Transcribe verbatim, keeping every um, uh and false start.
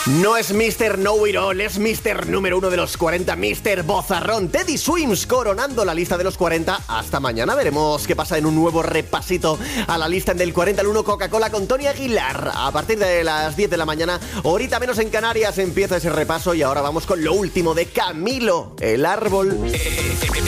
No es míster Know-It-All, es míster número uno de los cuarenta, míster Bozarrón. Teddy Swims coronando la lista de los cuarenta. Hasta mañana veremos qué pasa en un nuevo repasito a la lista del cuarenta al uno Coca-Cola con Tony Aguilar. A partir de las diez de la mañana, horita menos en Canarias, empieza ese repaso y ahora vamos con lo último de Camilo, el árbol.